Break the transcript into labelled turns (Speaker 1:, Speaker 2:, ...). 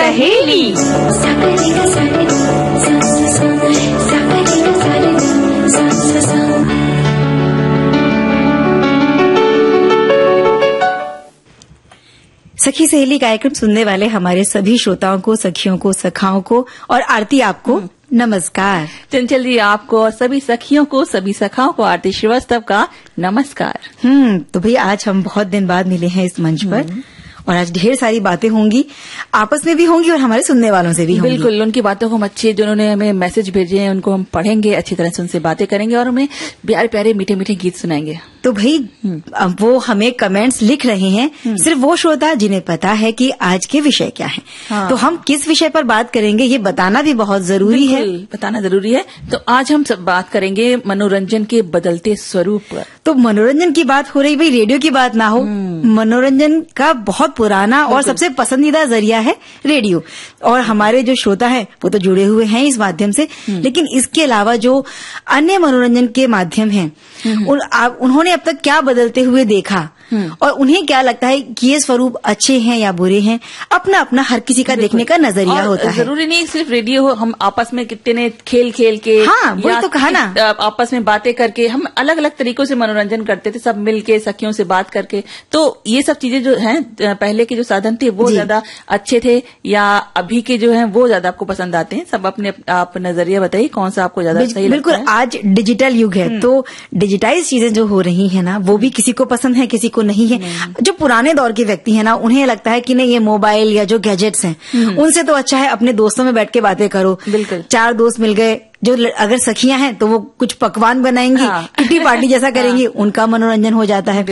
Speaker 1: सहेली।
Speaker 2: सखी सहेली कार्यक्रम सुनने वाले हमारे सभी श्रोताओं को, सखियों को, सखाओं को और आरती आपको नमस्कार।
Speaker 1: चंचल जी आपको और सभी सखियों को, सभी सखाओं को आरती श्रीवास्तव का नमस्कार।
Speaker 2: तो भैया आज हम बहुत दिन बाद मिले हैं इस मंच पर और आज ढेर सारी बातें होंगी, आपस में भी होंगी और हमारे सुनने वालों से भी होंगी।
Speaker 1: बिल्कुल, उनकी बातों को हम अच्छे, जिन्होंने हमें मैसेज भेजे हैं उनको हम पढ़ेंगे, अच्छी तरह से उनसे बातें करेंगे और उन्हें प्यारे प्यारे मीठे मीठे गीत सुनाएंगे।
Speaker 2: तो भाई वो हमें कमेंट्स लिख रहे हैं, सिर्फ वो श्रोता जिन्हें पता है कि आज के विषय क्या है। तो हम किस विषय पर बात करेंगे ये बताना भी बहुत जरूरी है।
Speaker 1: बताना जरूरी है। तो आज हम सब बात करेंगे मनोरंजन के बदलते स्वरूप पर।
Speaker 2: तो मनोरंजन की बात हो रही, भाई रेडियो की बात ना हो। मनोरंजन का बहुत पुराना और सबसे पसंदीदा जरिया है रेडियो, और हमारे जो श्रोता हैं वो तो जुड़े हुए हैं इस माध्यम से। लेकिन इसके अलावा जो अन्य मनोरंजन के माध्यम हैं उन्होंने अब तक क्या बदलते हुए देखा और उन्हें क्या लगता है कि ये स्वरूप अच्छे हैं या बुरे हैं, अपना अपना हर किसी का देखने का नजरिया होता है।
Speaker 1: जरूरी नहीं सिर्फ रेडियो हो, हम आपस में कितने ने खेल खेल के,
Speaker 2: वही तो कहा ना,
Speaker 1: आपस में बातें करके हम अलग अलग तरीकों से मनोरंजन करते थे, सब मिल के सखियों से बात करके। तो ये सब चीजें जो हैं, पहले के जो साधन थे वो ज्यादा अच्छे थे या अभी के जो हैं वो ज्यादा आपको पसंद आते हैं? सब अपने आप नजरिया बताइए, कौन सा आपको ज्यादा सही लगता है?
Speaker 2: बिल्कुल, आज डिजिटल युग है तो डिजिटाइज चीजें जो हो रही है ना वो भी किसी को पसंद है, किसी को नहीं है। जो पुराने दौर के व्यक्ति हैं ना उन्हें लगता है कि नहीं, ये मोबाइल या जो गैजेट्स हैं उनसे तो अच्छा है अपने दोस्तों में बैठ के बातें करो।
Speaker 1: बिल्कुल,
Speaker 2: 4 दोस्त मिल गए, जो अगर सखियां हैं तो वो कुछ पकवान बनाएंगी, किटी पार्टी जैसा करेंगी, उनका मनोरंजन हो जाता है।